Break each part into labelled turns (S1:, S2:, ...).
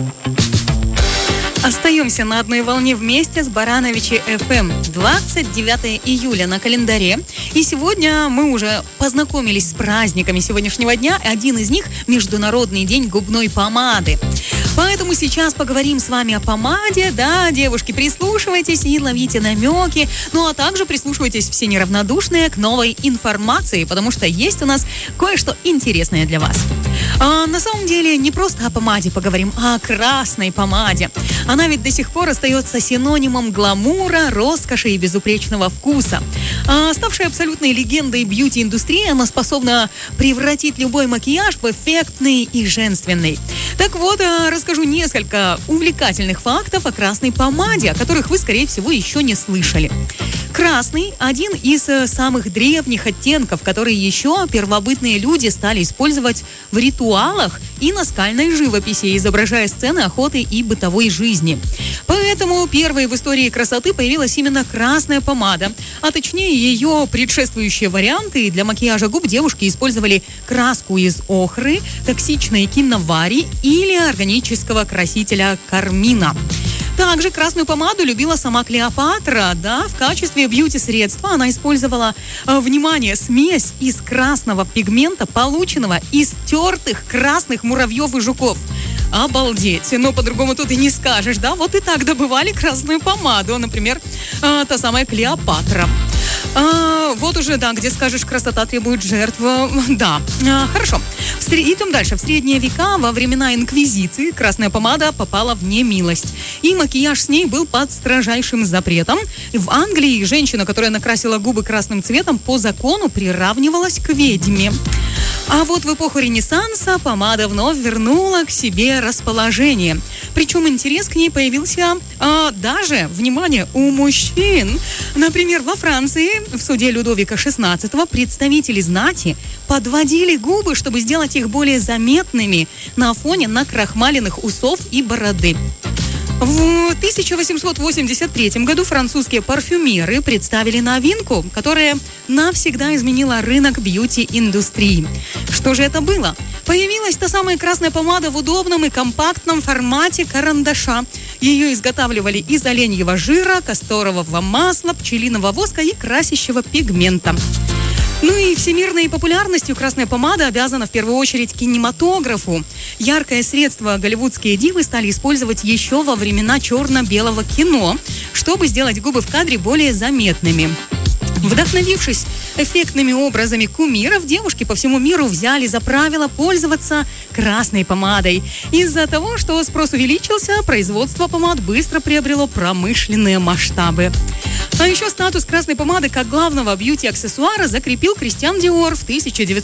S1: Остаемся на одной волне вместе с Барановичи ФМ. 29 июля на календаре. И сегодня мы уже познакомились с праздниками сегодняшнего дня. Один из них – Международный день губной помады. Поэтому сейчас поговорим с вами о помаде. Да, девушки, прислушивайтесь и ловите намеки. Ну, а также прислушивайтесь все неравнодушные к новой информации, потому что есть у нас кое-что интересное для вас. На самом деле не просто о помаде поговорим, а о красной помаде. Она ведь до сих пор остается синонимом гламура, роскоши и безупречного вкуса. Ставшая абсолютной легендой бьюти-индустрии, она способна превратить любой макияж в эффектный и женственный. Так вот, расскажу несколько увлекательных фактов о красной помаде, о которых вы, скорее всего, еще не слышали. Красный – один из самых древних оттенков, которые еще первобытные люди стали использовать в ритуалах и наскальной живописи, изображая сцены охоты и бытовой жизни. Поэтому первой в истории красоты появилась именно красная помада, а точнее ее предшествующие варианты. Для макияжа губ девушки использовали краску из охры, токсичной киновари или органического красителя кармина. Также красную помаду любила сама Клеопатра, да, в качестве бьюти-средства она использовала, внимание, смесь из красного пигмента, полученного из тертых красных муравьев и жуков. Обалдеть, но по-другому тут и не скажешь, да, вот и так добывали красную помаду, например, та самая Клеопатра. Вот уже, да, где скажешь, красота требует жертв. Да, хорошо. Идем дальше. В средние века, во времена инквизиции, красная помада попала в немилость. И макияж с ней был под строжайшим запретом. В Англии женщина, которая накрасила губы красным цветом, по закону приравнивалась к ведьме. А вот в эпоху Ренессанса помада вновь вернула к себе расположение. Причем интерес к ней появился даже, внимание, у мужчин. Например, во Франции в суде Людовика XVI представители знати подводили губы, чтобы сделать их более заметными на фоне накрахмаленных усов и бороды. В 1883 году французские парфюмеры представили новинку, которая навсегда изменила рынок бьюти-индустрии. Что же это было? Появилась та самая красная помада в удобном и компактном формате карандаша. Ее изготавливали из оленьего жира, касторового масла, пчелиного воска и красящего пигмента. Ну и всемирной популярностью красная помада обязана в первую очередь кинематографу. Яркое средство голливудские дивы стали использовать еще во времена черно-белого кино, чтобы сделать губы в кадре более заметными. Вдохновившись эффектными образами кумиров, девушки по всему миру взяли за правило пользоваться красной помадой. Из-за того, что спрос увеличился, производство помад быстро приобрело промышленные масштабы. А еще статус красной помады как главного бьюти-аксессуара закрепил Кристиан Диор в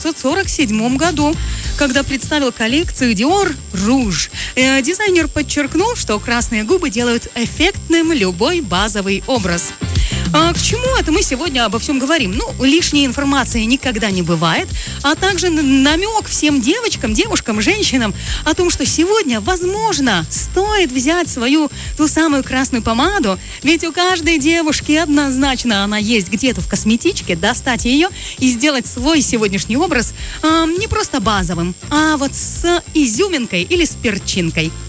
S1: 1947 году, когда представил коллекцию Dior Rouge. Дизайнер подчеркнул, что красные губы делают эффектным любой базовый образ. К чему это мы сегодня обо всем говорим? Ну, лишней информации никогда не бывает, а также намек всем девочкам, девушкам, женщинам о том, что сегодня, возможно, стоит взять свою ту самую красную помаду, ведь у каждой девушки однозначно она есть где-то в косметичке, достать ее и сделать свой сегодняшний образ не просто базовым, а вот с изюминкой или с перчинкой.